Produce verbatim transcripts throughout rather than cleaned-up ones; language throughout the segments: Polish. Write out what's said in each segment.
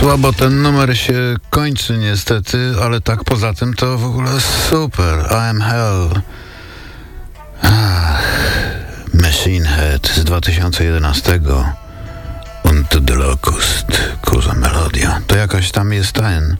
Słabo ten numer się kończy niestety, ale tak poza tym to w ogóle super. I am hell. Ach, Machine Head z dwa tysiące jedenastego. Unto the Locust. Kurza melodia. To jakaś tam jest ten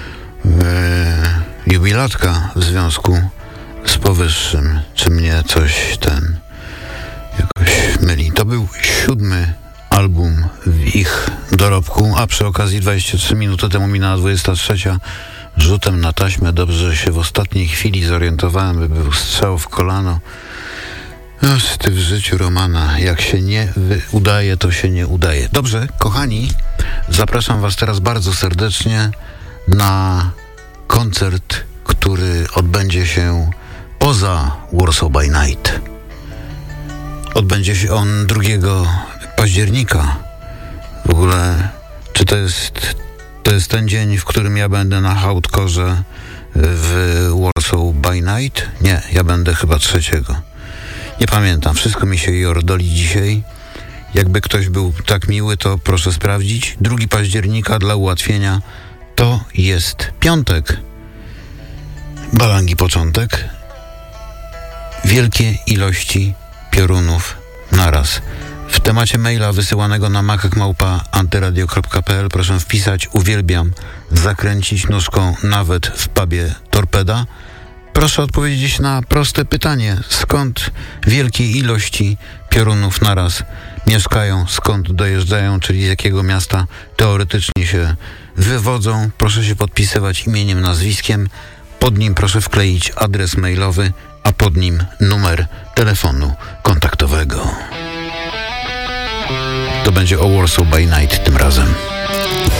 yy, jubilatka w związku z powyższym. Czy mnie coś ten jakoś myli. To był siódmy album w ich dorobku, a przy okazji dwadzieścia trzy minuty temu minęła dwudziesta trzecia. Rzutem na taśmę. Dobrze, że się w ostatniej chwili zorientowałem, by był strzał w kolano. Aż ty w życiu, Romana. Jak się nie wy- udaje, to się nie udaje. Dobrze, kochani, zapraszam was teraz bardzo serdecznie na koncert, który odbędzie się poza Warsaw by Night. Odbędzie się on drugiego października. W ogóle, czy to jest to jest ten dzień, w którym ja będę na hardkorze w Warsaw by Night? Nie, ja będę chyba trzeciego. Nie pamiętam, wszystko mi się jordoli dzisiaj. Jakby ktoś był tak miły, to proszę sprawdzić. drugiego października dla ułatwienia to jest piątek. Balangi początek. Wielkie ilości piorunów naraz. W temacie maila wysyłanego na makak małpa antyradio kropka p l proszę wpisać uwielbiam zakręcić nóżką nawet w pubie Torpeda. Proszę odpowiedzieć na proste pytanie. Skąd wielkie ilości piorunów naraz mieszkają? Skąd dojeżdżają? Czyli z jakiego miasta teoretycznie się wywodzą? Proszę się podpisywać imieniem, nazwiskiem. Pod nim proszę wkleić adres mailowy, a pod nim numer telefonu kontaktowego. To będzie o Warsaw by Night tym razem.